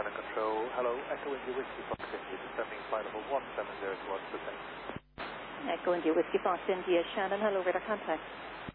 Shannon Control. Hello, Echo India Whiskey Fox India, descending flight level 170 towards descent. Echo India Whiskey Fox India, Shannon, hello, radar contact.